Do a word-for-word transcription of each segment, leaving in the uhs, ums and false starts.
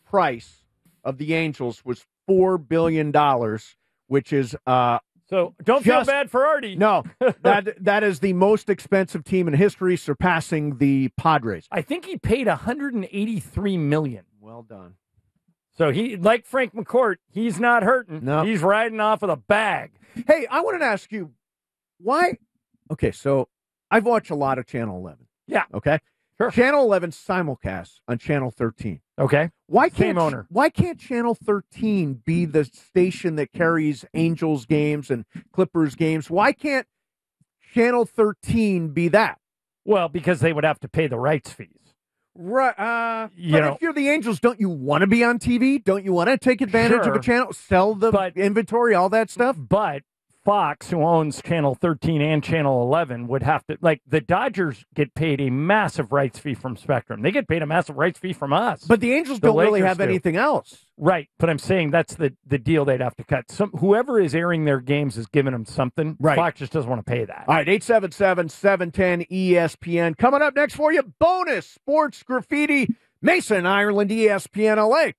price of the Angels was four billion dollars, which is uh, so don't just, feel bad for Artie. No, that that is the most expensive team in history, surpassing the Padres. I think he paid one hundred eighty-three million dollars. Well done. So he, like Frank McCourt, he's not hurting. No. He's riding off with a bag. Hey, I wanted to ask you, why? Okay, so I've watched a lot of Channel eleven. Yeah. Okay. Sure. Channel eleven simulcasts on Channel thirteen. Okay. Why Same can't owner. Why can't Channel thirteen be the station that carries Angels games and Clippers games? Why can't Channel thirteen be that? Well, because they would have to pay the rights fees. Right. Uh, You but know- if you're the Angels, don't you want to be on T V? Don't you want to take advantage Sure. of a channel, sell the But- inventory, all that stuff? But Fox, who owns Channel thirteen and Channel eleven, would have to, like, the Dodgers get paid a massive rights fee from Spectrum. They get paid a massive rights fee from us. But the Angels The don't really Lakers have do. anything else. Right, but I'm saying that's the, the deal they'd have to cut. Some Whoever is airing their games is giving them something. Right. Fox just doesn't want to pay that. All right, eight seven seven, seven one zero, E S P N. Coming up next for you, bonus sports graffiti, Mason, Ireland, E S P N L A.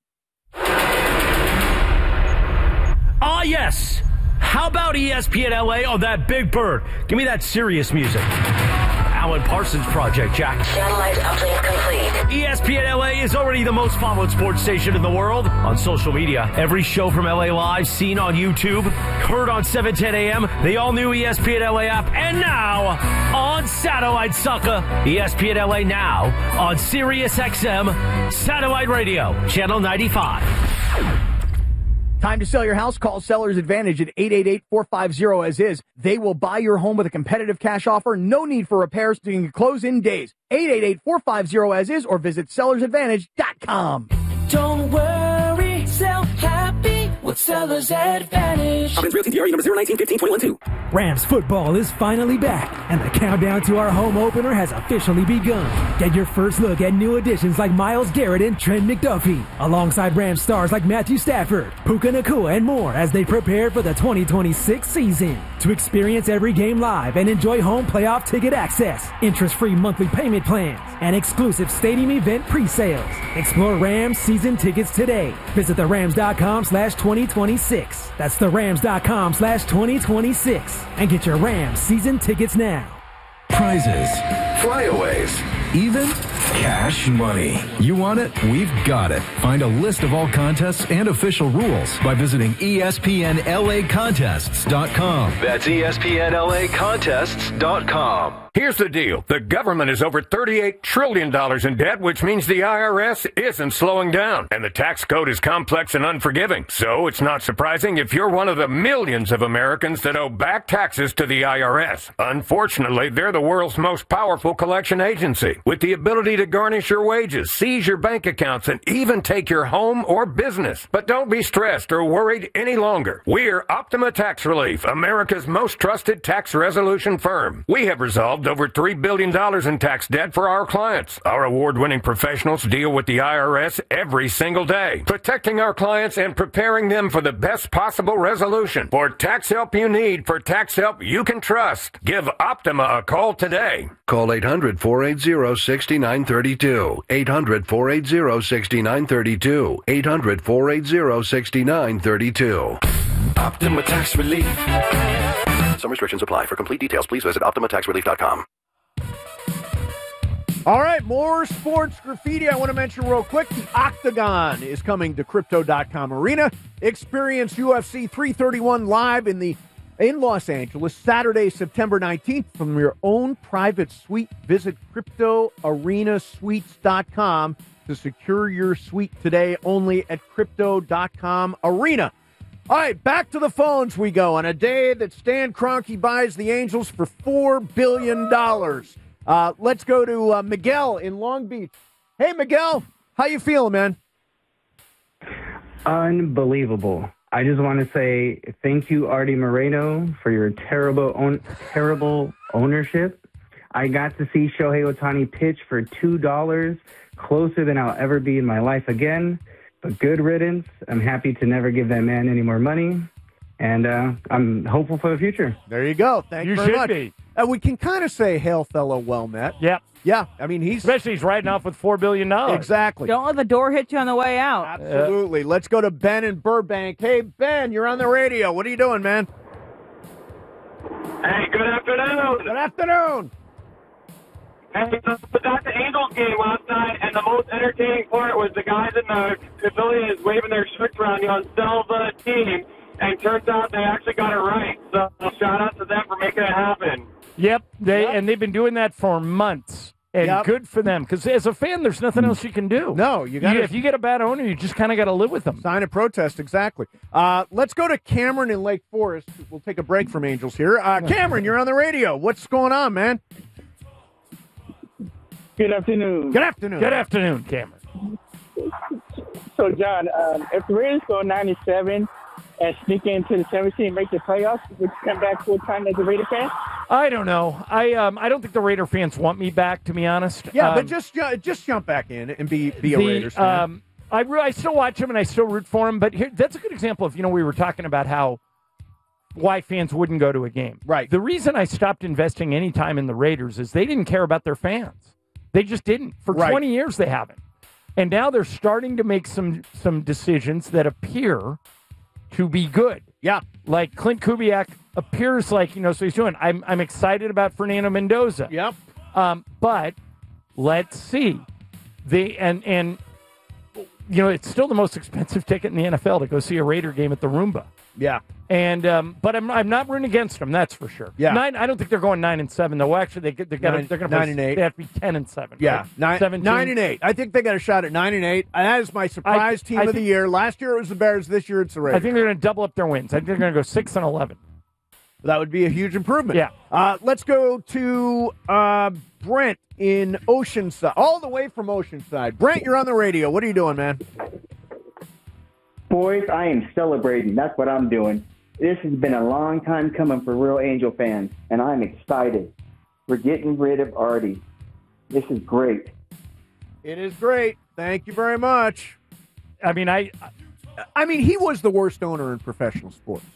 Ah, yes. How about E S P N L A on that Big Bird? Give me that serious music. Alan Parsons Project, Jack. Satellite uplink complete. E S P N L A is already the most followed sports station in the world on social media. Every show from L A Live seen on YouTube, heard on seven ten a.m., the all-new E S P N L A app, and now on satellite, sucker. E S P N L A now on Sirius X M Satellite Radio, Channel ninety-five. Time to sell your house? Call Sellers Advantage at eight eight eight, four five zero as is. They will buy your home with a competitive cash offer. No need for repairs. You can close in days. eight eight eight, four five zero as is or visit sellers advantage dot com. Don't worry, sell happy with Sellers Advantage. Robin's Realty D R E number zero nineteen fifteen twenty-one two. Rams football is finally back, and the countdown to our home opener has officially begun. Get your first look at new additions like Myles Garrett and Trent McDuffie, alongside Rams stars like Matthew Stafford, Puka Nacua, and more as they prepare for the twenty twenty-six season. To experience every game live and enjoy home playoff ticket access, interest-free monthly payment plans, and exclusive stadium event pre-sales. Explore Rams season tickets today. Visit the rams dot com slash twenty twenty-six. That's the rams dot com slash twenty twenty-six. And get your Rams season tickets now. Prizes, flyaways, even cash money. You want it? We've got it. Find a list of all contests and official rules by visiting E S P N L A contests dot com. That's E S P N L A contests dot com. Here's the deal. The government is over thirty-eight trillion dollars in debt, which means the I R S isn't slowing down. And the tax code is complex and unforgiving. So it's not surprising if you're one of the millions of Americans that owe back taxes to the I R S. Unfortunately, they're the world's most powerful collection agency, with the ability to garnish your wages, seize your bank accounts, and even take your home or business. But don't be stressed or worried any longer. We're Optima Tax Relief, America's most trusted tax resolution firm. We have resolved over three billion dollars in tax debt for our clients. Our award-winning professionals deal with the I R S every single day, protecting our clients and preparing them for the best possible resolution. For tax help you need, for tax help you can trust, give Optima a call today. Call eight hundred, four eight zero, six nine three two. eight hundred, four eight zero, six nine three two. eight hundred, four eight zero, six nine three two. Optima Tax Relief. Some restrictions apply. For complete details, please visit optima tax relief dot com. All right, more sports graffiti. I want to mention real quick, the Octagon is coming to Crypto dot com Arena. Experience U F C three thirty-one live in the in Los Angeles, Saturday, September nineteenth, from your own private suite. Visit crypto arena suites dot com to secure your suite today, only at Crypto dot com Arena. All right, back to the phones we go on a day that Stan Kroenke buys the Angels for four billion dollars. Uh, let's go to uh, Miguel in Long Beach. Hey, Miguel, how you feeling, man? Unbelievable. I just want to say thank you, Artie Moreno, for your terrible, own, terrible ownership. I got to see Shohei Ohtani pitch for two dollars, closer than I'll ever be in my life again. But good riddance. I'm happy to never give that man any more money. And uh, I'm hopeful for the future. There you go. Thank you, you very should much. Be. Uh, we can kind of say, hail, fellow well met. Yep. Yeah, I mean, he's... Especially he's riding off with four billion dollars. Exactly. Don't let the door hit you on the way out. Absolutely. Uh, Let's go to Ben in Burbank. Hey, Ben, you're on the radio. What are you doing, man? Hey, good afternoon. Good afternoon. Hey, so we got the Angels game last night, and the most entertaining part was the guys in the pavilions waving their shirts around you on sell the team, and turns out they actually got it right. So shout out to them for making it happen. Yep, they Yep. and they've been doing that for months. And Yep. good for them, because as a fan, there's nothing else you can do. No, you got If you get a bad owner, you just kind of got to live with them. Sign a protest, exactly. Uh, let's go to Cameron in Lake Forest. We'll take a break from Angels here. Uh, Cameron, you're on the radio. What's going on, man? Good afternoon. Good afternoon. Good afternoon, Cameron. So, John, um, if the Raiders go ninety-seven and sneak into the seventeen and make the playoffs, would you come back full time as a Raider fan? I don't know. I um I don't think the Raider fans want me back, to be honest. Yeah, um, but just uh, just jump back in and be be a the, Raiders fan. Um, I re- I still watch them and I still root for them. But here, that's a good example of, you know, we were talking about how why fans wouldn't go to a game. Right. The reason I stopped investing any time in the Raiders is they didn't care about their fans. They just didn't. For Right. twenty years, they haven't. And now they're starting to make some some decisions that appear to be good. Yeah. Like Clint Kubiak appears like, you know, so he's doing. I'm I'm excited about Fernando Mendoza. Yep. Um, but let's see. They and and you know, it's still the most expensive ticket in the N F L to go see a Raider game at the Roomba. Yeah. And um, but I'm I'm not rooting against them. That's for sure. Yeah. Nine. I don't think they're going nine and seven though. Actually, they get- they got Nine- they're going nine and eight. They have to be ten and seven. Yeah, right? nine, Seventeen? nine and eight. I think they got a shot at nine and eight. And that is my surprise I- team I of the think- year. Last year it was the Bears. This year it's the Raiders. I think they're going to double up their wins. I think they're going to go six and eleven. That would be a huge improvement. Yeah. Uh, let's go to uh, Brent in Oceanside, all the way from Oceanside. Brent, you're on the radio. What are you doing, man? Boys, I am celebrating. That's what I'm doing. This has been a long time coming for real Angel fans, and I'm excited. We're getting rid of Artie. This is great. It is great. Thank you very much. I mean, I, I mean, he was the worst owner in professional sports.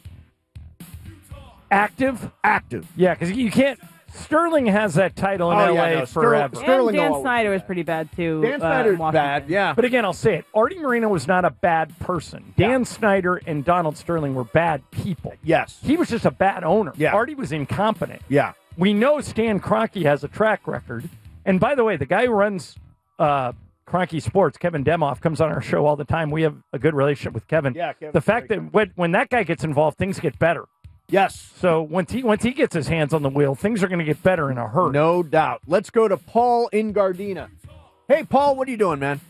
Active, active. Yeah, because you can't. Sterling has that title in Oh, L A yeah, no, Ster- forever. Sterling and Dan always- Snyder was pretty bad, too. Dan uh, in Snyder's Washington. bad, yeah. But again, I'll say it. Artie Moreno was not a bad person. Dan Snyder and Donald Sterling were bad people. Yes. He was just a bad owner. Yeah. Artie was incompetent. Yeah. We know Stan Kroenke has a track record. And by the way, the guy who runs uh, Kroenke Sports, Kevin Demoff, comes on our show all the time. We have a good relationship with Kevin. Yeah, Kevin's the fact that when, when that guy gets involved, things get better. Yes. So once he once he gets his hands on the wheel, things are going to get better in a hurry. No doubt. Let's go to Paul in Gardena. Hey, Paul, what are you doing, man?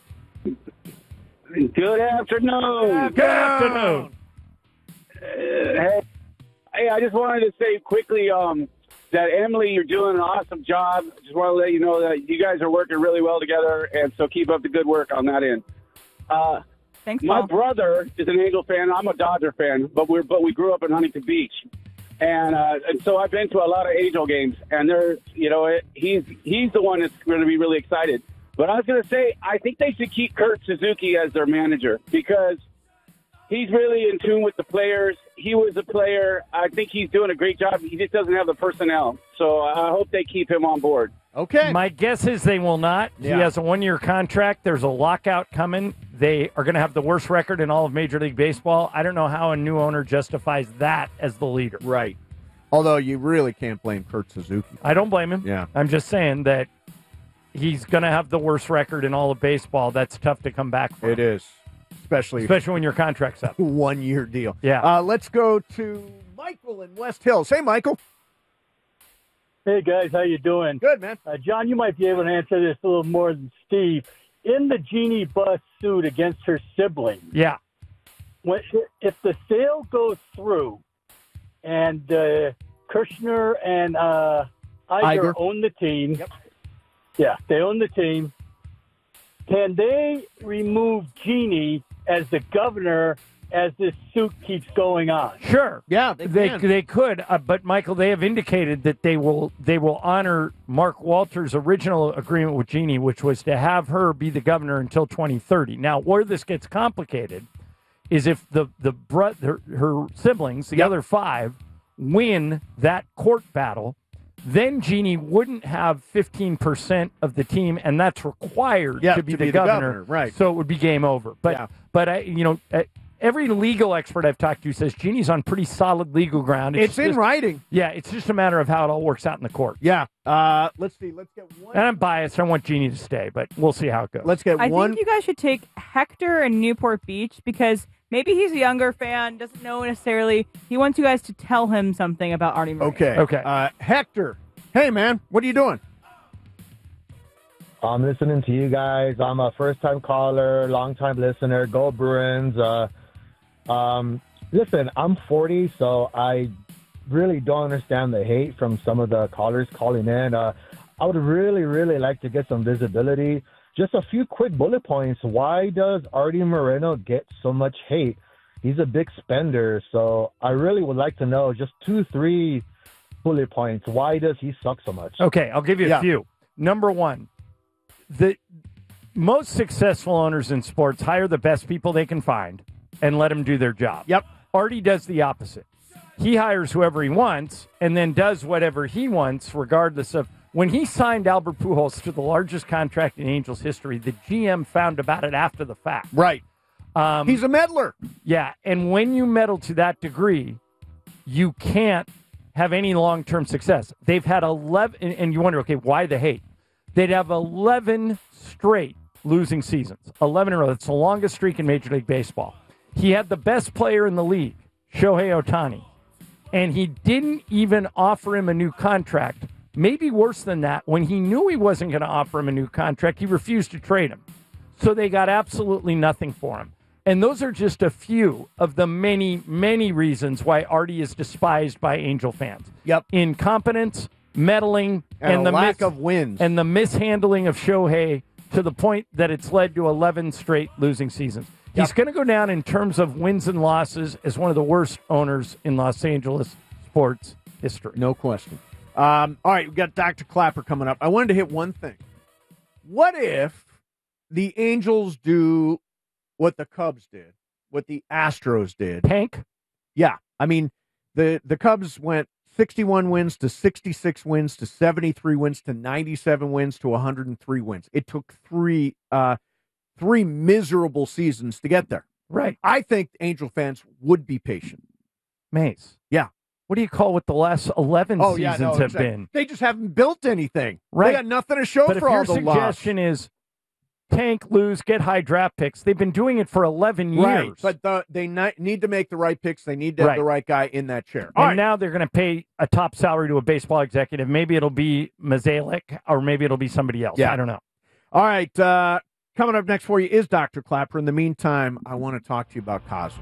Good afternoon. Good afternoon. Uh, hey, hey, I just wanted to say quickly um, that, Emily, you're doing an awesome job. Just want to let you know that you guys are working really well together, and so keep up the good work on that end. Uh, Thanks, My Paul. brother is an Angel fan. I'm a Dodger fan, but we're but we grew up in Huntington Beach, and uh, and so I've been to a lot of Angel games. And they're you know it, he's he's the one that's going to be really excited. But I was going to say I think they should keep Kurt Suzuki as their manager because he's really in tune with the players. He was a player. I think he's doing a great job. He just doesn't have the personnel. So I hope they keep him on board. Okay. My guess is they will not. Yeah. He has a one-year contract. There's a lockout coming. They are going to have the worst record in all of Major League Baseball. I don't know how a new owner justifies that as the leader. Right. Although you really can't blame Kurt Suzuki. I don't blame him. Yeah. I'm just saying that he's going to have the worst record in all of baseball. That's tough to come back from. It is. Especially, Especially when your contract's up. One-year deal. Yeah. Uh, let's go to Michael in West Hills. Hey, Michael. Hey, guys, how you doing? Good, man. Uh, John, you might be able to answer this a little more than Steve. In the Jeannie Buss suit against her sibling, Yeah. when, if the sale goes through and uh, Kirshner and uh, Iger, Iger. own the team, yeah, they own the team, can they remove Jeannie as the governor as this suit keeps going on? Sure. Yeah, they They can. they could, uh, but Michael, they have indicated that they will they will honor Mark Walters' original agreement with Jeannie, which was to have her be the governor until twenty thirty. Now, where this gets complicated is if the the bro- her, her siblings, the Yep. other five, win that court battle, then Jeannie wouldn't have fifteen percent of the team, and that's required Yeah, to be, to the, be the governor, governor, right. So it would be game over. But, Yeah. but I, you know, uh, every legal expert I've talked to says Jeannie's on pretty solid legal ground. It's, in just- writing. Yeah, it's just a matter of how it all works out in the court. Yeah. Uh, let's see. Let's get one. And I'm biased. I want Jeannie to stay, but we'll see how it goes. Let's get I one. think you guys should take Hector in Newport Beach because maybe he's a younger fan, doesn't know necessarily. He wants you guys to tell him something about Artie Moreno. Okay. Okay. Uh, Hector. Hey, man. What are you doing? I'm listening to you guys. I'm a first-time caller, long-time listener. Go Bruins. Uh, um, listen, I'm forty, so I really don't understand the hate from some of the callers calling in. Uh, I would really, really like to get some visibility. Just a few quick bullet points. Why does Artie Moreno get so much hate? He's a big spender, so I really would like to know just two, three bullet points. Why does he suck so much? Okay, I'll give you a Yeah. few. Number one, the most successful owners in sports hire the best people they can find and let them do their job. Yep. Artie does the opposite. He hires whoever he wants and then does whatever he wants, regardless of. When he signed Albert Pujols to the largest contract in Angels history, the G M found about it after the fact. Right. Um, He's a meddler. Yeah, and when you meddle to that degree, you can't have any long-term success. They've had eleven, and- and you wonder, okay, why the hate? They'd have eleven straight losing seasons, eleven in a row. That's the longest streak in Major League Baseball. He had the best player in the league, Shohei Ohtani, and he didn't even offer him a new contract. Maybe worse than that, when he knew he wasn't going to offer him a new contract, he refused to trade him. So they got absolutely nothing for him. And those are just a few of the many, many reasons why Artie is despised by Angel fans. Yep. Incompetence, meddling, And and, a the lack mis- of wins. And the mishandling of Shohei to the point that it's led to eleven straight losing seasons. He's going to go down in terms of wins and losses as one of the worst owners in Los Angeles sports history. No question. Um, all right, we've got Doctor Clapper coming up. I wanted to hit one thing. What if the Angels do what the Cubs did, what the Astros did? Tank? Yeah. I mean, the, the Cubs went sixty-one wins to sixty-six wins to seventy-three wins to ninety-seven wins to one hundred three wins. It took three uh, three miserable seasons to get there. Right. I think Angel fans would be patient. Mace. Yeah. What do you call what the last eleven Oh, yeah, seasons no, have exactly. been? They just haven't built anything. Right. They got nothing to show But for if all your the loss. suggestion is tank, lose, get high draft picks, they've been doing it for eleven years. Right, but the, they ni- need to make the right picks. They need to have Right. the right guy in that chair. And All right. now they're going to pay a top salary to a baseball executive. Maybe it'll be Mazalik, or maybe it'll be somebody else. Yeah. I don't know. All right. Uh, coming up next for you is Doctor Clapper. In the meantime, I want to talk to you about Cosm.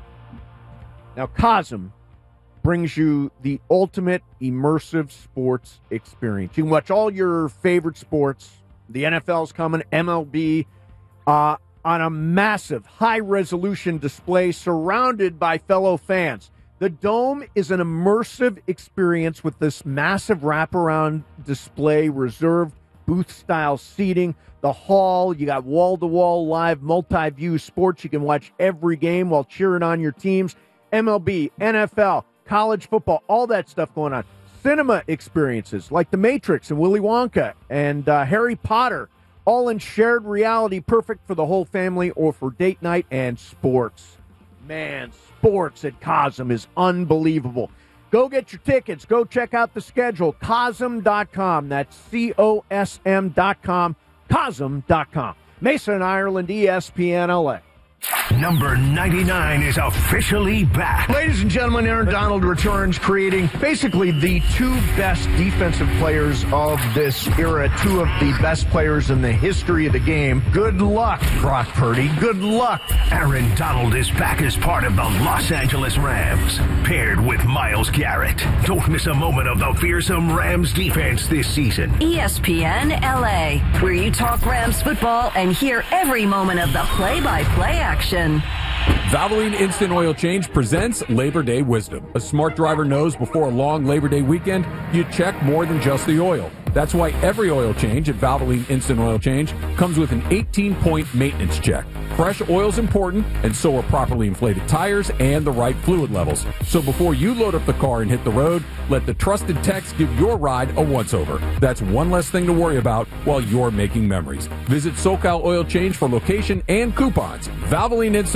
Now, Cosm brings you the ultimate immersive sports experience. You can watch all your favorite sports. The N F L's coming, M L B, uh, on a massive, high-resolution display surrounded by fellow fans. The Dome is an immersive experience with this massive wraparound display, reserved booth-style seating. The hall, you got wall-to-wall live multi-view sports. You can watch every game while cheering on your teams. M L B, N F L, college football, all that stuff going on. Cinema experiences like The Matrix and Willy Wonka and uh, Harry Potter, all in shared reality, perfect for the whole family or for date night. And sports. Man, sports at Cosm is unbelievable. Go get your tickets. Go check out the schedule. Cosm dot com. That's C O S M dot com. Cosm dot com. Mason, Ireland, E S P N L A. Number ninety-nine is officially back. Ladies and gentlemen, Aaron Donald returns, creating basically the two best defensive players of this era, two of the best players in the history of the game. Good luck, Brock Purdy. Good luck. Aaron Donald is back as part of the Los Angeles Rams, paired with Myles Garrett. Don't miss a moment of the fearsome Rams defense this season. E S P N L A, where you talk Rams football and hear every moment of the play-by-play action. Valvoline Instant Oil Change presents Labor Day Wisdom. A smart driver knows before a long Labor Day weekend, you check more than just the oil. That's why every oil change at Valvoline Instant Oil Change comes with an eighteen-point maintenance check. Fresh oil is important, and so are properly inflated tires and the right fluid levels. So before you load up the car and hit the road, let the trusted techs give your ride a once-over. That's one less thing to worry about while you're making memories. Visit SoCal Oil Change for location and coupons. Valvoline Instant